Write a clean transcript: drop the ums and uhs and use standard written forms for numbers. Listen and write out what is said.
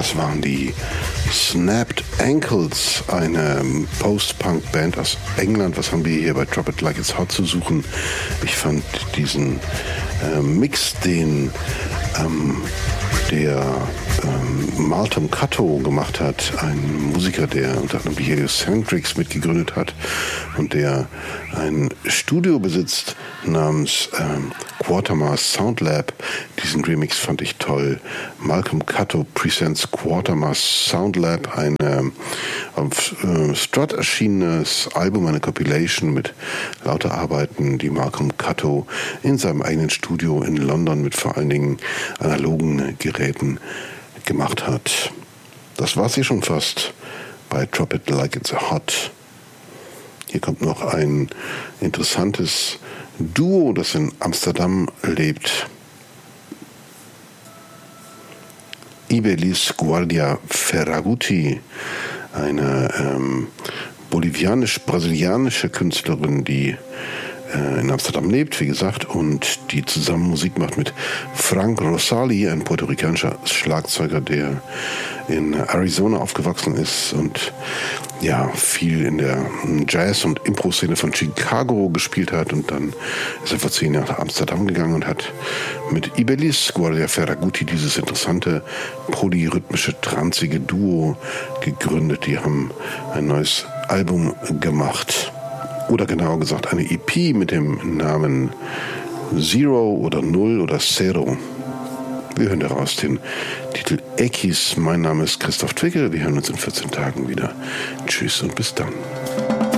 Das waren die Snapped Ankles, eine Post-Punk-Band aus England. Was haben wir hier bei Drop It Like It's Hot zu suchen? Ich fand diesen Mix, den der Malcolm Cutto gemacht hat, ein Musiker, der unter anderem die Heliocentrics mitgegründet hat und der ein Studio besitzt namens Quatermass Sound Lab. Diesen Remix fand ich toll. Malcolm Cutto presents Quatermass Sound Lab, ein auf Strut erschienenes Album, eine Compilation mit lauter Arbeiten, die Malcolm Cutto in seinem eigenen Studio in London mit vor allen Dingen analogen Geräten gemacht hat. Das war's hier schon fast bei Drop It Like It's Hot. Hier kommt noch ein interessantes Duo, das in Amsterdam lebt. Ibelis Guardia Ferragutti, eine bolivianisch-brasilianische Künstlerin, die in Amsterdam lebt, wie gesagt, und die zusammen Musik macht mit Frank Rosali, ein puerto-ricanischer Schlagzeuger, der in Arizona aufgewachsen ist und ja, viel in der Jazz- und Impro-Szene von Chicago gespielt hat, und dann ist er vor 10 Jahren nach Amsterdam gegangen und hat mit Ibelis Guardia Ferragutti dieses interessante polyrhythmische, tranzige Duo gegründet. Die haben ein neues Album gemacht. Oder genauer gesagt eine EP mit dem Namen Zero oder Null oder Zero. Wir hören daraus den Titel Ekis. Mein Name ist Christoph Twickel. Wir hören uns in 14 Tagen wieder. Tschüss und bis dann.